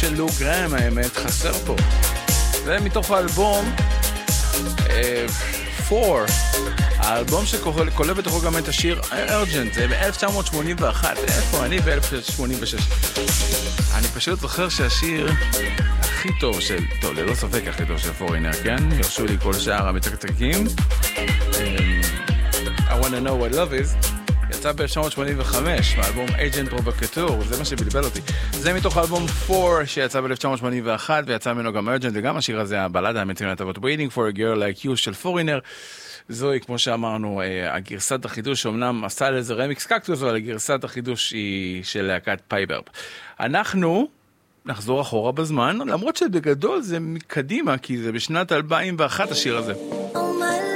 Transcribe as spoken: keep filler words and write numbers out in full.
של לו גרם, האמת, חסר פה. זה מתוך האלבום פור, האלבום שכולל בתוכו גם את השיר Urgent, זה ב-אלף תשע מאות שמונים ואחת, איפה אני ב-אלף תשע מאות שמונים ושש. אני פשוט זוכר שהשיר הכי טוב של, טוב, ללא ספק הכי טוב של פורינר, כן? ירשו לי כל שאר המתקתקים. I want to know what love is. יצא ב-אלף תשע מאות שמונים וחמש, מהאלבום Agent Provocateur, זה מה שבלבל אותי. זה מתוך האלבום פור שיצא ב-אלף תשע מאות שמונים ואחת, ויצא ממנו גם Urgent, וגם השיר הזה, הבלדה המצוינת, אבל Waiting for a Girl Like You של פורינר. זוהי, כמו שאמרנו, הגרסת החידוש, שאומנם עשה לזה רמיקס קקטוס, אבל הגרסת החידוש היא של להקת פייברב. אנחנו נחזור אחורה בזמן, למרות שבגדול זה מקדימה, כי זה בשנת אלפיים ואחת השיר הזה.